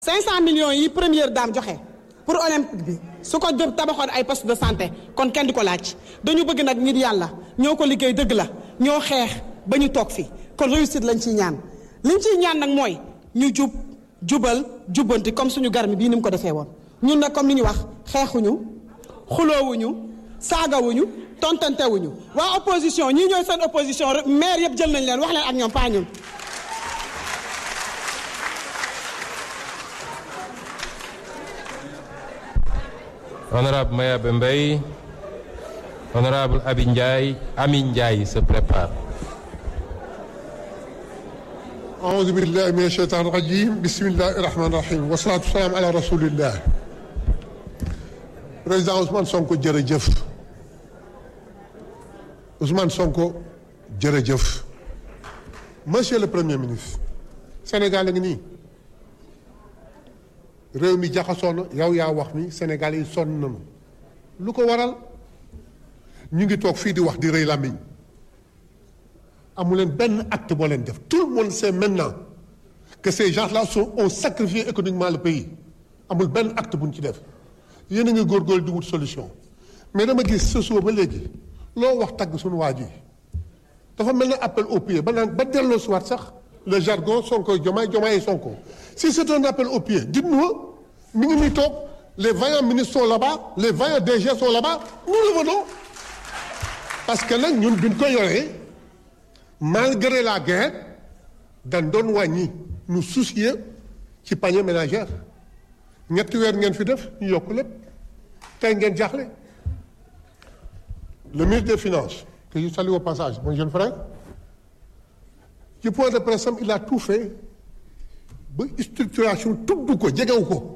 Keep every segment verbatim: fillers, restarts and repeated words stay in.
cinq cent millions yi première dame joxe pour olympique bi su ko jëm tabaxoon ay poste de santé kon kenn di ko laaj dañu bëgg nag nit yàlla ñoo ko liggéey dëgg la ñoo xeex ba ñu toog fi kon réussite lañ ciy ñaan liñ ciy ñaan nag mooy ñu jub jubal jubbanti comme suñu garmi bii ni mu ko defee woon ñun nag comme ni ñu wax xeexuñu xuloowuñu saagawuñu tontantewuñu waa opposition ñii ñooy seen opposition maire yëpp jël nañ leen wax leen ak ñoom pas ñun. Honorable Mayabe Mbaye, Honorable Abi Ndiaye, Ami Ndiaye se prépare. A'udhu billahi minash shaitanir rajim. Bismillahir rahmanir rahim. Wa salatu wassalam ala rasulillah. Président Ousmane Sonko jërëjëf. Ousmane Sonko jërëjëf. Monsieur le Premier ministre, Sénégal a ngi nii. réew mi jaxasoo na yow yaa wax ni Sénégal yi sonn nañu lu ko waral ñu ngi toog fii di wax di rëy làmmiñ amu leen benn acte boo leen def tout le monde sait maintenant que ces gens-là sont ont sacrifié économiquement le pays amul benn acte bu ñu ci def yéen a ngi góorgóorlu di wut solution mais dama gis ce soir ba léegi loo wax tagg suñu waa ji dafa mel ne appel au pied ba naan ba delloo si waat sax le jargon Sonko Diomaye Diomaye Sonko si c'est un appel au pied dites-nous mi ngi nii toog les vaillants ministres sont là-bas les vaillants D G sont là-bas nous le venons parce que nag ñun biñ ko yoree malgré la guerre dañ doon wàññi ñu soucier ci panier ménagère ñetti weer ngeen fi def ñu yokk lépp tey ngeen jaaxle le ministre des Finances que je salue au passage mon jeune frère ci point de presse am il a tout fait ba structuration tudd ko jegewu ko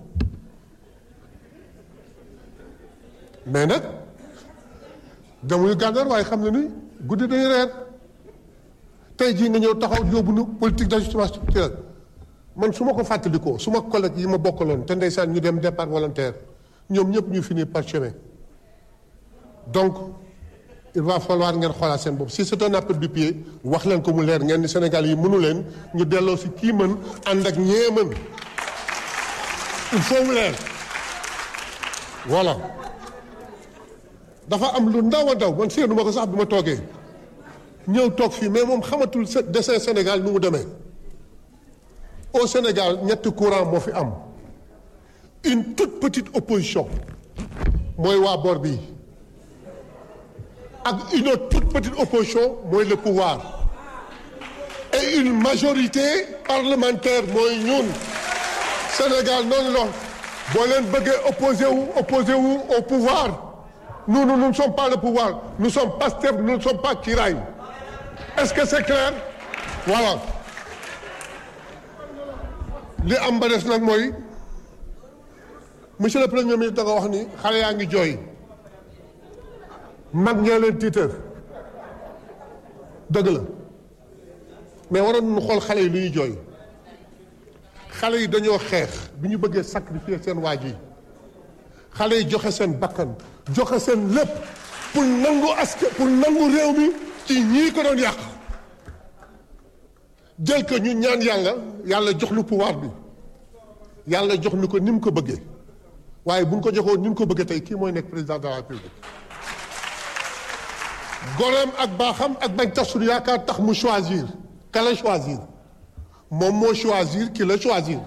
mais nag demuñu gànnaar waaye xam na ni guddi dañu reer tey jii nga ñëw taxaw yóbbu nu politique d'ajustement structurel man su ma ko fàttalikoo su ma collègue yi ma bokkaloon te ndeysaan ñu dem départ volontaire ñoom ñëpp ñu finir par chemin donc il va falloir ngeen xoolaat seen bopp si c'est un appel du pied wax leen ko mu leer ngeen ni Sénégal yi mënu leen ñu delloo si kii mën ànd ak ñee mën il faut mu leer voilà dafa am lu ndaw a ndaw man seenu ma ko sax bi ma toogee ñëw toog fii mais moom xamatul dessin Sénégal nu mu demee au Sénégal ñetti courant moo fi am une toute petite opposition mooy waa boor bii ak une autre toute petite opposition mooy le pouvoir et une majorité parlementaire mooy ñun Sénégal noonu la boo leen bëggee opposé wu opposé wu au pouvoir nous nous nous ne sommes pas le pouvoir nous sommes Pastef nous ne sommes pas Kiraay est-ce que c'est clair voilà li am ba des nag mooy monsieur le premier ministre da nga wax ni xale yaa ngi jooy mag ñee leen tiitër dëgg la mais waroon nañu xool xale yi lu ñuy jooy xale yi dañoo xeex bi ñu bëggee sacrifier seen waaj yi xale yi joxe seen bakkan joxe seen lépp pour nangu askan pour nangu réew mi ci ñii ko doon yàq jël ko ñu ñaan yàlla yàlla jox lu pouvoir bi yàlla jox ñu ko ni mu ko bëggee waaye bu ñu ko joxoon ni mu ko bëggee tey kii mooy nekk président de la République goreem ak baaxam ak bañ tax suñu yaakaar tax mu choisir ka la choisir moom moo choisir ki la choisir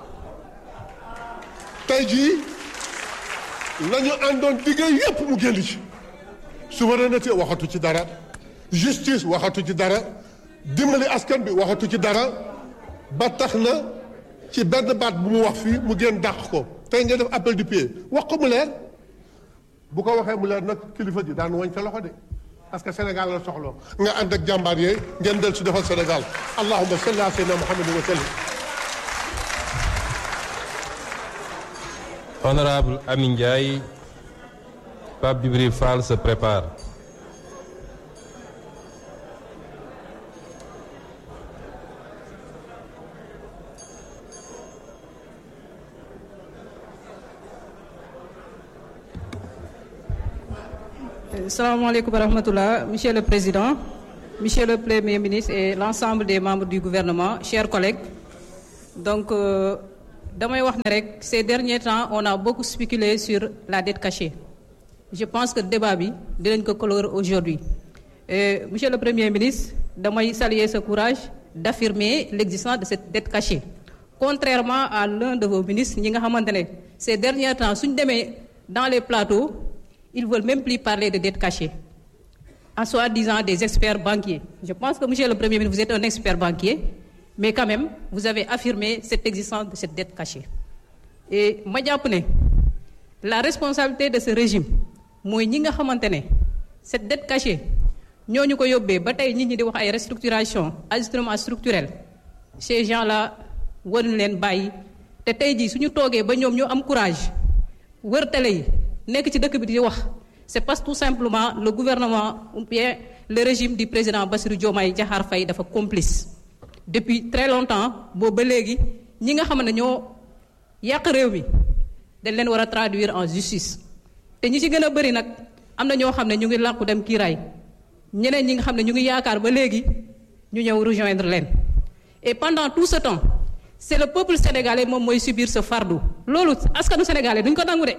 tey jii la ñu àndoon liggéey yépp mu génn ci souveraineté waxatu ci dara justice waxatu ci dara dimbali askan bi waxatu ci dara ba tax na ci benn baat bu mu wax fii mu génn dàq ko tey nga def appel du pied wax ko mu leer bu ko waxee mu leer nag kilifa ji daan wañ sa loxo de parce que Sénégal la soxla nga ànd ak jàmbaar yee ngeen del si defal Sénégal allahumma salli ala sayyidina Muhammad wa sallim. Honorable Ami Ndiaye, Pape Djibril Fall se prépare. Salaamaaleykum wa rahmatullah, Monsieur le Président, Monsieur le Premier ministre et l'ensemble des membres du gouvernement, chers collègues. Donc, euh, damay wax ne rek ces derniers temps on a beaucoup spéculé sur la dette cachée. Je pense que débat bi dinañ ko clore aujourd'hui. Et, monsieur le Premier ministre, damay saluer ce courage d'affirmer l'existence de cette dette cachée. Contrairement à l'un de vos ministres ñi nga xamante ne ces derniers temps suñ demee dans les plateaux ils veulent même plus parler de dette cachée en soi-disant des experts banquiers. Je pense que monsieur le Premier ministre vous êtes un expert banquier mais quand même vous avez affirmé cette existence de cette dette cachée. Et ma jàpp ne la responsabilité de ce régime mooy ñi nga xamante ne cette dette cachée ñooñu ko yóbbee ba tey nit ñi di wax ay restructuration ajustement structurel ces gens-là waruñu leen bàyyi te tey jii suñu toogee ba ñoom ñoo am courage wër télé yi nekk ci dëkk bi di wax c'est parce que tout simplement le gouvernement ou bien le régime du président Bassirou Diomaye Diakhar Faye dafa complice. Depuis très longtemps boobu ba léegi ñi nga xam ne ñoo yàq réew mi dañ leen war a traduire en justice te ñi ci gën a bëri nag am na ñoo xam ne ñu ngi làqu dem kiiraay ñeneen ñi nga xam ne ñu ngi yaakaar ba léegi ñu ñëw rejoindre leen. Et pendant tout ce temps c'est le peuple sénégalais moom mooy subir ce fardeau loolu askanu sénégalais duñ ko nangu de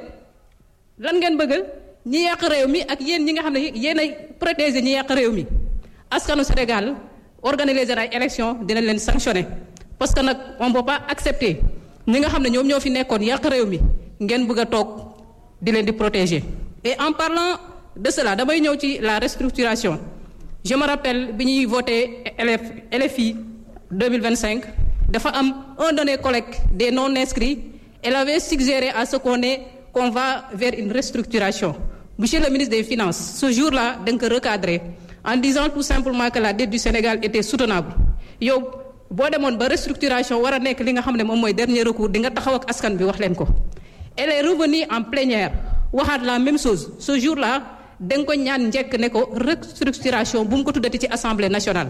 lan ngeen bëgg ñi yàq réew mi ak yéen ñi nga xam ne yéen ay protéger ñi yàq réew mi askanu Sénégal organiser ay élections dinañ leen sanctionner parce que nag on peut pas accepter ñi nga xam ne ñoom ñoo fi nekkoon yàq réew mi ngeen bëgg a toog di leen di protéger. Et en parlant de cela damay ñëw ci la restructuration je me rappelle bi ñuy voté L F I deux mille vingt-cinq dafa am un de nos collègues des non-inscrits elle avait suggéré à ce qu'on est qu'on va vers une restructuration. Monsieur le ministre des Finances ce jour-là da nga ko recadrer en disant tout simplement que la dette du Sénégal était soutenable yow boo demoon ba restructuration war a nekk li nga xam ne moom mooy dernier recours di nga taxaw ak askan bi wax leen ko. Elle est revenue en plénière waxaat la même chose ce jour-là da nga ko ñaan njëkk ne ko restructuration bu mu ko tuddati ci Assemblée nationale.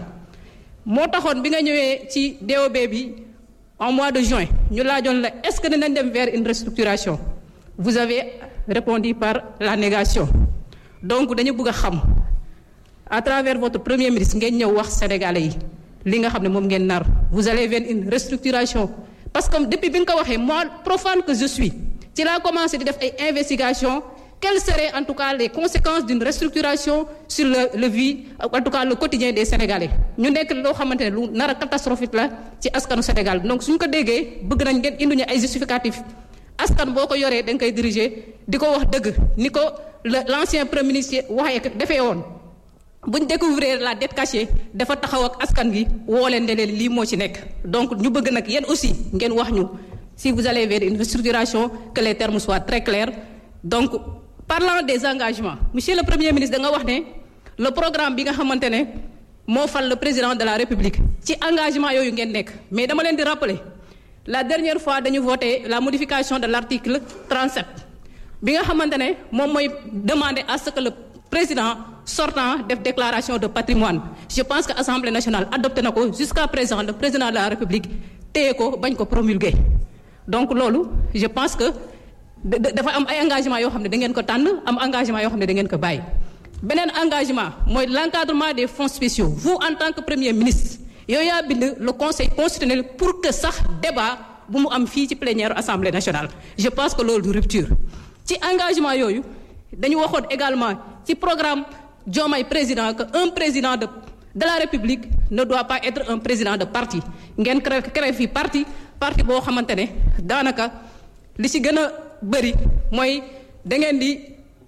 moo taxoon bi nga ñëwee ci D O B bi en mois de juin ñu laajoon la est-ce que dinañ dem vers une restructuration vous avez répondu par la négation donc dañu bëgg a xam à travers votre premier ministre ngeen ñëw wax sénégalais yi li nga xam ne moom ngeen nar vous allez vers une restructuration parce que depuis bi nga ko waxee moi profane que je suis ci laa commencé di def ay investigation quelles seraient en tout cas les conséquences d'une restructuration sur le le vie en tout cas le quotidien des Sénégalais ñu nekk loo xamante ne lu nar a catastrophique la ci askanu Sénégal donc suñu ko déggee bëgg nañ ngeen indi ñu ay justificatifs askan boo ko yoree da nga koy diriger di ko wax dëgg ni ko l'ancien premier ministre waxee defee woon bu ñu découvrir la dette cachée dafa taxaw ak askan gi woo leen ne leen lii moo ci nekk donc ñu bëgg nag yéen aussi ngeen wax ñu si vous allez vers une restructuration que les termes soient très clairs donc. Parlant des engagements monsieur le premier ministre da nga wax ne le programme bi nga xamante ne moo fal le président de la République ci engagement yooyu ngeen nekk mais dama leen di rappeler la dernière fois dañu voté la modification de l'article trente-sept bi nga xamante ne moom mooy demander à ce que le président sortant def déclaration de patrimoine je pense que Assemblée nationale adopté na ko jusqu'à présent le président de la République téye ko bañ ko promulguer donc loolu je pense que dafa am ay engagement yoo xam ne da ngeen ko tànn am engagement yoo xam ne da ngeen ko bàyyi beneen engagement mooy l'encadrement des fonds spéciaux vous en tant que premier ministre yow yaa bind le conseil constitutionnel pour que sax débat bu mu am fii ci plénière assemblée nationale je pense que loolu du rupture ci engagement yooyu dañu waxoon également ci programme Diomaye président que un président de de la République ne doit pas être un président de parti ngeen créé créé fii parti parti boo xamante ne daanaka li ci gën a bëri mooy da ngeen di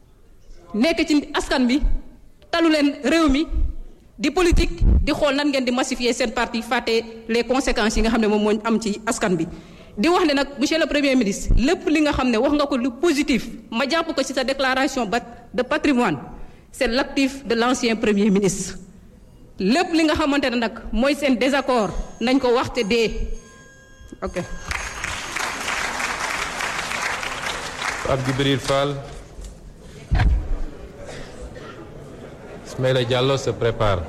nekk ci askan bi talu leen réew mi di politique di xool nan ngeen di massifier seen parti fàtte les conséquences yi nga xam ne moom moo am ci askan bi di wax ne nag monsieur le premier ministre lépp li nga xam ne wax nga ko lu positif ma jàpp ko ci sa déclaration de patrimoine c'est l'actif de l'ancien premier ministre lépp li nga xamante ne nag mooy seen désaccord nañ ko waxte dee ok. Pape Djibril Fall. Ismaïla Diallo se prépare.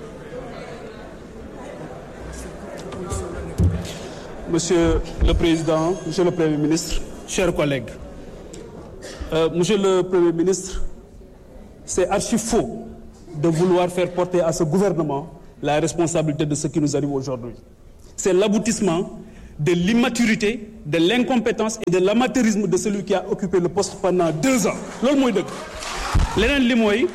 Monsieur le Président, Monsieur le Premier ministre, chers collègues, euh, Monsieur le Premier ministre, c'est archi faux de vouloir faire porter à ce gouvernement la responsabilité de ce qui nous arrive aujourd'hui. C'est l'aboutissement de l'immaturité, de l'incompétence et de l'amateurisme de celui qui a occupé le poste pendant deux ans loolu mooy dëgg leneen li mooy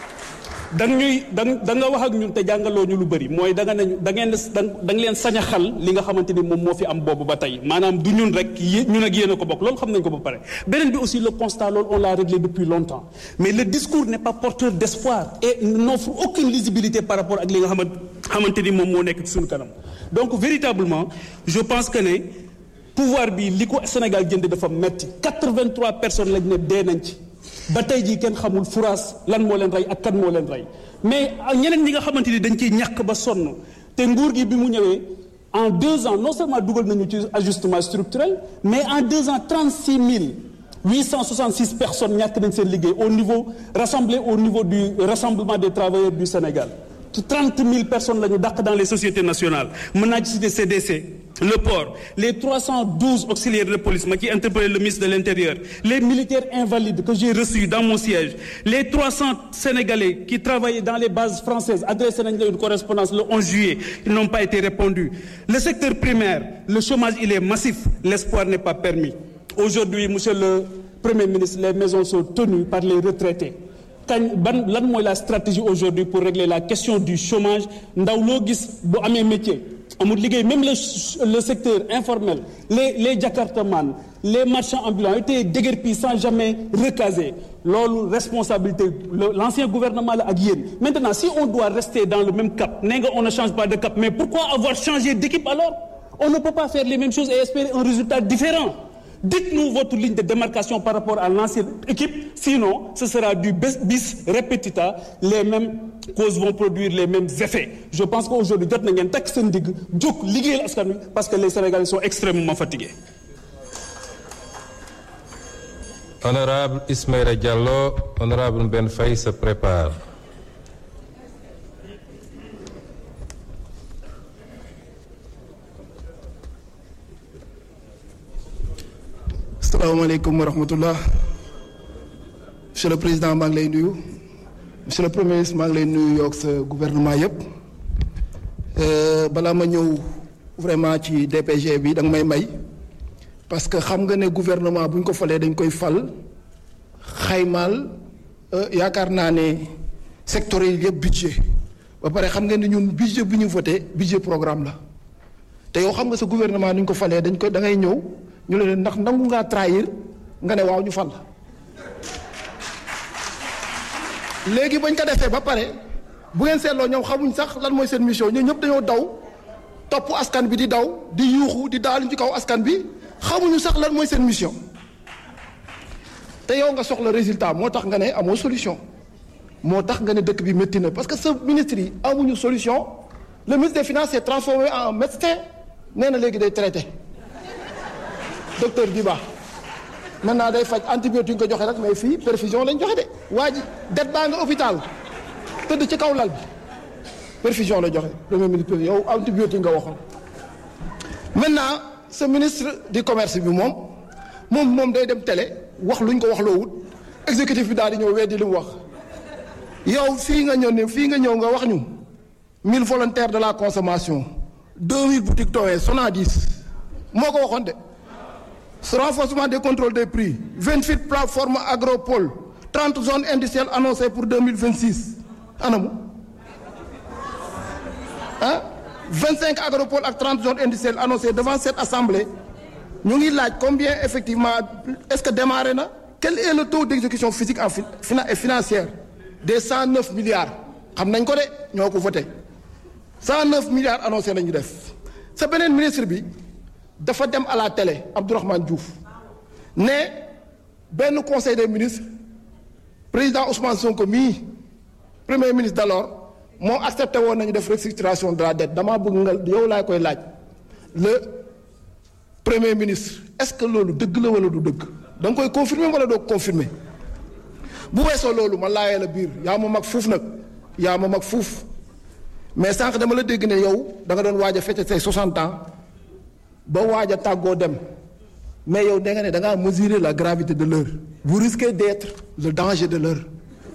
da ñuy da da nga wax ak ñun te jàngaloo ñu lu bëri mooy da nga ne da ngeen da nga leen sañ a xal li nga xamante ni moom moo fi am boobu ba tey maanaam du ñun rek yé ñun ak yéen a ko bokk loolu xam nañ ko ba pare. beneen bi aussi le constat loolu on l'a réglé depuis longtemps mais le discours n'est pas porteur d'espoir et n'offre aucune lisibilité par rapport ak li nga xamante xamante ni moom moo nekk ci suñu kanam donc véritablement je pense que ne pouvoir bi li ko Sénégal jënd dafa metti quatre-vingt-trois personnes lañ ne dee nañ ci. ba tey jii kenn xamul furaas lan moo leen rey ak kan moo leen rey mais ñeneen ñi nga xamante ni dañ ciy ñàkk ba sonn te nguur gi bi mu ñëwee en deux ans non seulement dugal nañu ci ajustement structurel mais en deux ans trente-six mille huit cent soixante-six personnes ñàkk nañ seen liggéey au niveau rassemblé au niveau du rassemblement des travailleurs du Sénégal trente mille personnes la ñu dàq dans les sociétés nationales mën naa ci citer C D C le port les trois cent douze auxiliaires de police ma ci interpellé le ministre de l'Intérieur les militaires invalides que j'ai reçus dans mon siège les trois cents Sénégalais qui travaillaient dans les bases françaises adressé nañ la une correspondance le onze juillet ils n'ont pas été répondus le secteur primaire le chômage il est massif l'espoir n'est pas permis aujourd'hui monsieur le Premier ministre les maisons sont tenues par les retraités kañ ban lan mooy la stratégie aujourd'hui pour régler la question du chômage ndaw loo gis bu amee métier amul liggéey même le le secteur informel les les jakartaman les marchands ambulants étaient déguerpis sans jamais recaser loolu responsabilité l'ancien gouvernement la ak yéen maintenant si on doit rester dans le même cap nee nga on ne change pas de cap mais pourquoi avoir changé d'équipe alors on ne peut pas faire les mêmes choses et espérer un résultat différent. Dites-nous votre ligne de démarcation par rapport à l'ancienne équipe, sinon ce sera du bis repetita, les mêmes causes vont produire les mêmes effets. Je pense qu'aujourd'hui jot na ngeen takk seen digg jóg liggéeyal askan wi parce que les Sénégalais sont extrêmement fatigués. Honorable Ismaïla Diallo, honorable Ben Faye se prépare. Asalaamaaleykum wa rahmatullah. Monsieur le président maa ngi lay nuyu monsieur le premier ministre maa ngi lay nuyu yoog sa gouvernement yëpp balaa ma ñëw vraiment ci D P G bi da nga may may parce que xam nga ne gouvernement bu ñu ko falee dañ koy fal xaymaal yaakaar naa ne secteur yi yëpp budget ba pare xam nga ne ñun budget bu ñu voté budget programme la te yow xam nga sa gouvernement ni ñu ko falee dañ ko da ngay ñëw ñu ne ndax nangu ngaa trahir nga ne waaw ñu fal léegi bañ ko defee ba pare bu ngeen seetloo ñoom xamuñ sax lan mooy seen mission ñoom ñëpp dañoo daw topp askan bi di daw di yuuxu di daaluñ ci kaw askan bi xamuñu sax lan mooy seen mission te yow nga soxla résultat moo tax nga ne amoo solution moo tax nga ne dëkk bi métti na parce que sa ministre yi amuñu solution le ministre des finances s'est transformé en médecin nee na léegi day traité docteur Diba maintenant day faj antibiotique nga joxe rek mais fii perfusion lañ joxe de waa ji det baa nga hôpital tëdd ci kaw lal bi perfusion la joxe premier ministre yow antibiotique nga waxoon. maintenant ce ministre du commerce bi moom moom moom day dem télé wax luñ ko wax loo wut exécutif bi daal di ñëw weddi li mu wax yow fii nga ñëw ne fii nga ñëw nga wax ñu mille volontaires de la consommation deux mille boutiques Towe Sonadis moo ko waxoon de. Ce renforcement des contrôles des prix, vingt-huit plateformes agropole, trente zones industrielles annoncées pour deux mille vingt-six. Anamu hein vingt-cinq agropoles ak trente zones industrielles annoncées devant cette assemblée. Ñu ngi laaj combien effectivement est-ce que démarré na? Quel est le taux d'exécution physique et financière des cent neuf milliards? Xam nañ ko de ñoo ko voté. cent neuf milliards annoncés lañu def. Sa beneen ministre bi dafa dem à la télé Abdourahmane Diouf ne benn conseil des ministres président Ousmane Sonko mii premier ministre d'alors moo accepté woon nañu def restructuration de la dette damaa bëgg nga yow laa koy laaj le premier ministre est-ce que loolu dëgg la wala du dëgg da nga koy confirmer wala doo confirmer bu weesoo loolu ma laajee la biir yaa ma mag fuuf nag yaa ma mag fuuf mais sànq dama la dégg ne yow da nga doon waaj a fête say soixante ans. ba waaj a tàggoo dem mais yow da nga ne da ngaa mesurer la gravité de l'heure vous risquez d'être le danger de l'heure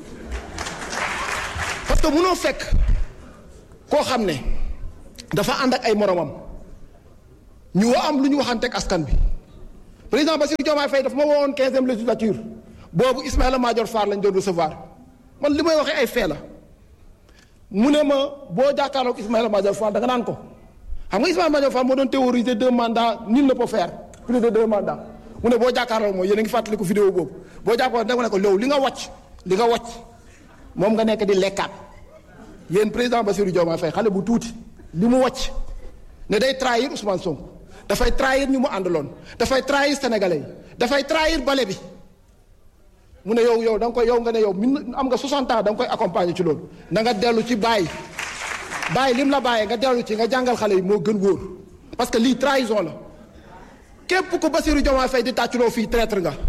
parce que mënoo fekk koo xam ne dafa ànd ak ay moromam ñu am lu ñu waxanteeg askan bi président Bassirou Diomaye Faye daf ma woowoon quinzième législature boobu Ismaïla Madior Fall lañ doon recevoir man li may waxee ay fee la mu ne ma boo jàkkaarloog Ismaïla Madior Fall da nga naan ko xam nga Ismaïla Madior Fall moo doon théoriser deux mandats nul ne peut faire plus de deux mandats mu ne boo jàkkaarloog mooy yéen a ngi fàttaliku vidéo boobu boo jàkkaarloog da nga ne ko loolu li nga wàcc li nga wàcc moom nga nekk di lekkaat yéen président Bassirou Diomaye Faye xale bu tuuti li mu wàcc ne day trahir Ousmane Sonko dafay trahir ñu mu àndaloon dafay trahir sénégalais yi dafay trahir bale bi mu ne yow yow da nga koy yow nga ne yow min am nga soixante ans da nga koy accompagner ci loolu na nga dellu ci bàyyi bàyyi lim la bàyyee nga dellu ci nga jàngal xale yi moo gën wóor parce que lii trahison la képp ku Bassirou Diomaye Faye di tàcculoo fii traître nga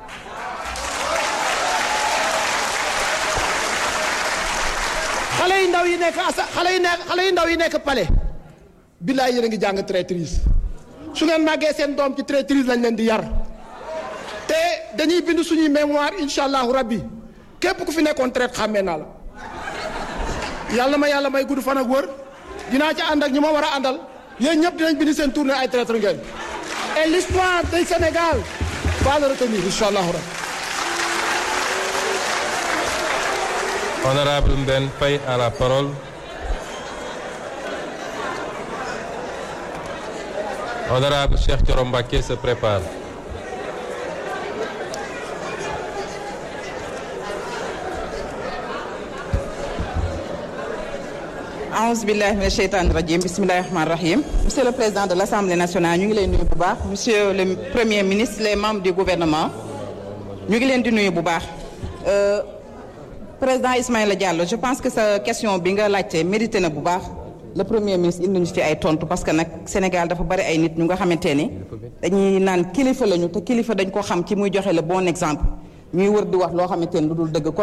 xale yu ndaw yi nekk asa xale yu nekk xale yu ndaw yi nekk palais billaay yéen a ngi jàng traîtrise su ngeen màggee seen doom ci traîtrise lañ leen di yar te dañuy bind suñuy mémoire incha allahu rabbi képp ku fi nekkoon traite xàmmee naa la yàlla ma yàlla may gudd fan ak wër dinaa ci ànd ak ñi ma war a àndal yéen ñëpp dinañ bind seen tournée ay traître ngeen et l'histoire du Sénégal va le retenir incha allahu rabbi. Honorable Mbène Faye à la parole. Honorable Cheikh Thioro Mbacké se prépare. aouzu billahi mina sheytaani rajim bismillahi rahmani rahim. Monsieur le Président de l'Assemblée nationale ñu ngi leen nuyu bu baax monsieur le Premier ministre les membres du gouvernement ñu ngi leen di nuyu bu baax. Président Ismaïla Diallo je pense que sa question bi nga laajte mérité na bu baax le Premier ministre indi ñu ci ay tontu parce que nag Sénégal dafa bari ay nit ñu nga xamante ni dañuy naan kilifa lañu te kilifa dañ ko xam ci muy joxe le bon exemple ñuy wër di wax loo xamante ni lu dul dëgg.